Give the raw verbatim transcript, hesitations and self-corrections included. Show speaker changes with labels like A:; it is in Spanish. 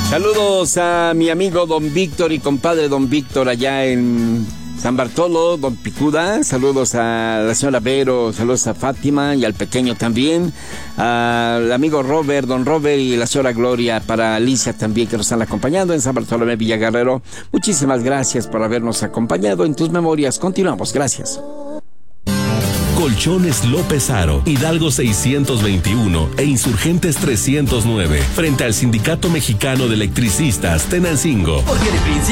A: Saludos a mi amigo don Víctor y compadre don Víctor allá en San Bartolo, don Picuda. Saludos a la señora Vero, saludos a Fátima y al pequeño también. Al amigo Robert, don Robert y la señora Gloria, para Alicia también que nos están acompañando en San Bartolomé Villaguerrero. Muchísimas gracias por habernos acompañado en tus memorias. Continuamos, gracias.
B: Colchones López Aro, Hidalgo seiscientos veintiuno e Insurgentes trescientos nueve, frente al Sindicato Mexicano de Electricistas Tenancingo.